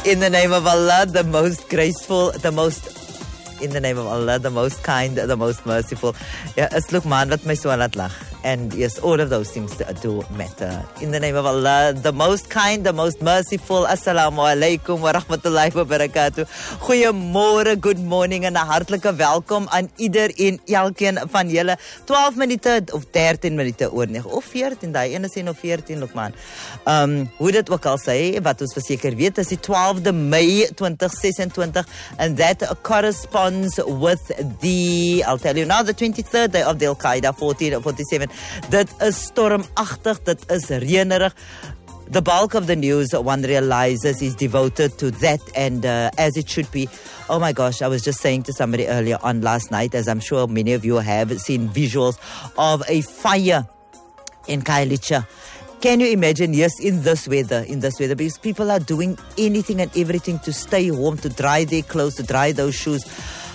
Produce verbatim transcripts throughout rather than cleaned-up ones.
In the name of Allah, the most graceful, the most... In the name of Allah, the most kind, the most merciful. Ja, is Luqman wat my so laat lag. And yes, all of those things do matter. In the name of Allah, the most kind, the most merciful. Assalamu alaikum wa rahmatullahi wa barakatuh. Goeiemôre, good morning en 'n hartlike welkom aan ieder en elkeen van julle. twaalf minute of dertien minute oor nege of veertien, daai ene sê nog veertien, Luqman. Um, hoe dit ook al sê, wat ons verseker weet, is die twaalfde Mei twenty twenty-six, and that corresponds with the, I'll tell you now, the twenty-third day of the Al-Qaeda, fourteen forty-seven. Dit is stormagtig, dit is reënerig. The bulk of the news, one realizes, is devoted to that, and uh, as it should be. Oh my gosh, I was just saying to somebody earlier on last night, as I'm sure many of you have seen visuals of a fire in Khayelitsha. Can you imagine, yes, in this weather, in this weather, because people are doing anything and everything to stay warm, to dry their clothes, to dry those shoes.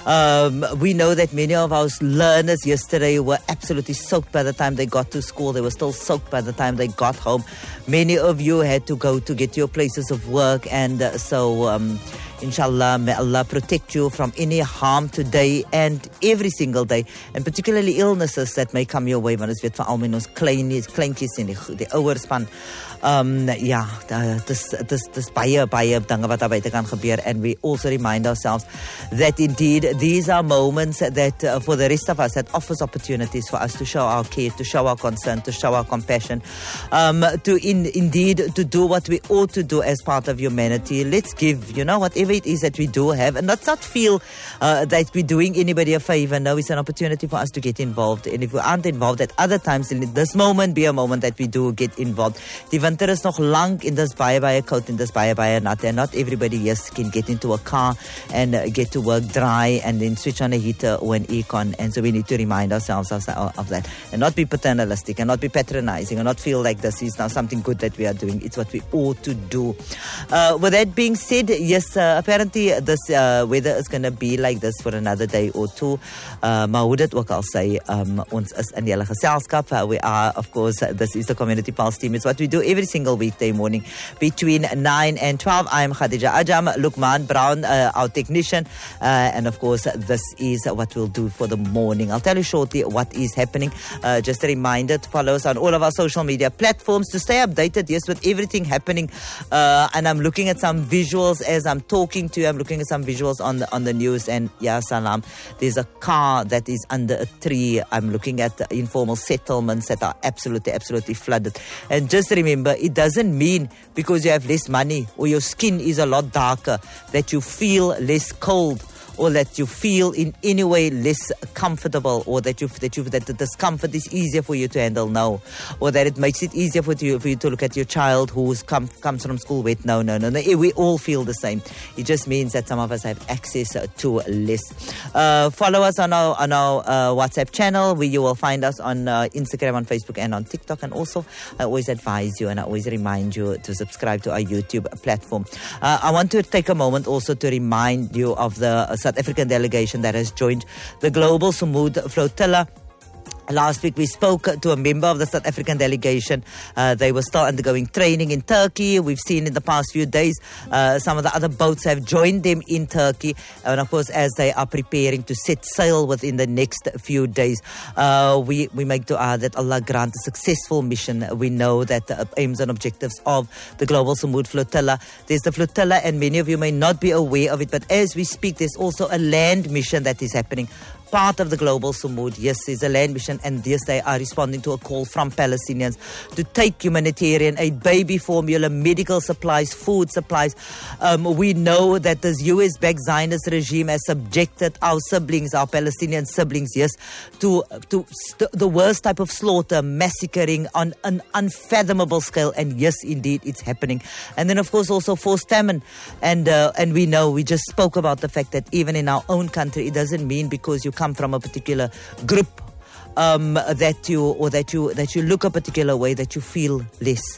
Um, we know that many of our learners yesterday were absolutely soaked by the time they got to school. They were still soaked by the time they got home. Many of you had to go to get to your places of work, and uh, so um, inshallah, may Allah protect you from any harm today and every single day, and particularly illnesses that may come your way. Want ons weet van al ons kleinies, kleintjies en die, die ouers van um, ja, dis dis dis baie baie dinge wat daar buite kan gebeur, and we also remind ourselves that indeed these are moments that uh, for the rest of us, that offers opportunities for us to show our care, to show our concern, to show our compassion, um, to in, indeed to do what we ought to do as part of humanity. Let's give, you know, whatever it is that we do have, and let's not feel uh, that we're doing anybody a favor. No, it's an opportunity for us to get involved, and if we aren't involved at other times, in this moment be a moment that we do get involved. Die winter is nog lang in this baie baie koud, in this baie baie nat, and not everybody, yes, can get into a car and uh, get to work dry and then switch on a heater or an aircon, and so we need to remind ourselves of, of that, and not be paternalistic and not be patronizing and not feel like this is now something good that we are doing. It's what we ought to do. Uh, with that being said, yes, uh, apparently this uh, weather is going to be like this for another day or two. Uh, maar hoe dit ook al sê, um, ons is in julle geselskap. Uh, we are, of course, uh, this is the Community Pulse team. It's what we do every single weekday morning between nine and twelve. I am Khadija Ajam, Luqman Brown, uh, our technician, uh, and of course, this is what we'll do for the morning. I'll tell you shortly what is happening. Uh, just a reminder to follow us on all of our social media platforms to stay updated, yes, with everything happening. Uh, and I'm looking at some visuals as I'm talking to you. I'm looking at some visuals on the, on the news, and ya salam, there's a car that is under a tree. I'm looking at the informal settlements that are absolutely, absolutely flooded. And just remember, it doesn't mean because you have less money or your skin is a lot darker that you feel less cold, or that you feel in any way less comfortable, or that you that you that the discomfort is easier for you to handle. No, or that it makes it easier for you for you to look at your child who's come comes from school wet. No, no, no, no. We all feel the same. It just means that some of us have access to less. Uh, follow us on our on our uh, WhatsApp channel, where you will find us on uh, Instagram, on Facebook, and on TikTok. And also, I always advise you and I always remind you to subscribe to our YouTube platform. Uh, I want to take a moment also to remind you of the uh, South African delegation that has joined the Global Sumud Flotilla. Last week we spoke to a member of the South African delegation. Uh, they were still undergoing training in Turkey. We've seen in the past few days uh, some of the other boats have joined them in Turkey. And of course, as they are preparing to set sail within the next few days, uh, we, we make dua that Allah grant a successful mission. We know that the aims and objectives of the Global Sumud Flotilla. There's the flotilla, and many of you may not be aware of it, but as we speak, there's also a land mission that is happening. Part of the Global Sumud, yes, is a land mission, and yes, they are responding to a call from Palestinians to take humanitarian aid, baby formula, medical supplies, food supplies. Um, we know that this U S-backed Zionist regime has subjected our siblings, our Palestinian siblings, yes, to to st- the worst type of slaughter, massacring on an unfathomable scale, and yes, indeed, it's happening. And then, of course, also forced famine, and uh, and we know, we just spoke about the fact that even in our own country, it doesn't mean because you come from a particular group um, that you or that you that you look a particular way that you feel less.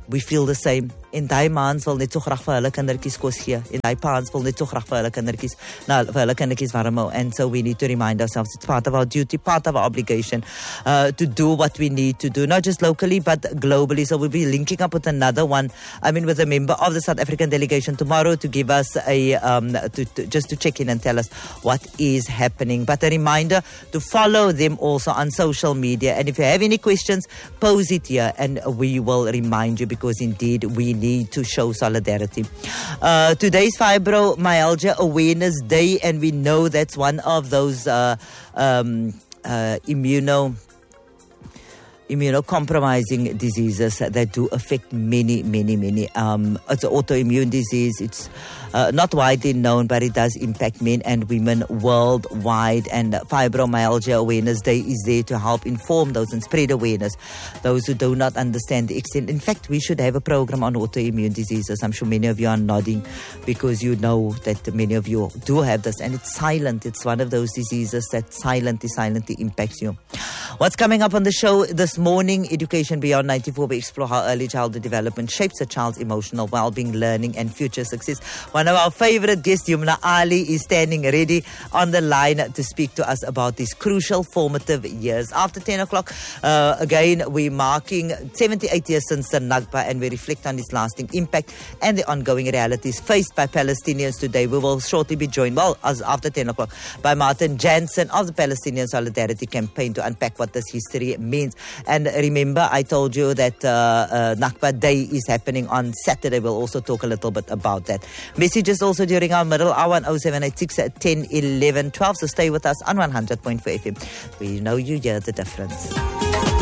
we feel the same. En daai maans wil net so graag vir hulle kindertjies kos gee. En daai paans wil net so graag vir hulle kindertjies, nou vir hulle kindertjies warm hou. And so we need to remind ourselves it's part of our duty, part of our obligation uh, to do what we need to do, not just locally but globally. So we'll be linking up with another one. I mean, with a member of the South African delegation tomorrow to give us a um, to, to just to check in and tell us what is happening. But a reminder to follow them also on social media. And if you have any questions, pose it here, and we will remind you, because indeed we need to show solidarity. Uh, today's Fibromyalgia Awareness Day, and we know that's one of those uh, um, uh, immuno immunocompromising diseases that do affect many, many, many. Um, it's an autoimmune disease. It's uh, not widely known, but it does impact men and women worldwide. And Fibromyalgia Awareness Day is there to help inform those and spread awareness, those who do not understand the extent. In fact, we should have a program on autoimmune diseases. I'm sure many of you are nodding because you know that many of you do have this. And it's silent. It's one of those diseases that silently, silently impacts you. What's coming up on the show this morning? Education Beyond ninety-four. We explore how early childhood development shapes a child's emotional well-being, learning and future success. One of our favorite guests, Yumna Ali, is standing ready on the line to speak to us about these crucial formative years. After ten o'clock, uh, again, we're marking seventy-eight years since the Nakba, and we reflect on its lasting impact and the ongoing realities faced by Palestinians today. We will shortly be joined, well, as after ten o'clock, by Martin Jansen of the Palestinian Solidarity Campaign to unpack what this history means. And remember, I told you that uh, uh, Nakba Day is happening on Saturday. We'll also talk a little bit about that. Messages also during our middle hour on oh seven eight six, ten, eleven, twelve. So stay with us on one hundred point four F M. We know you hear the difference.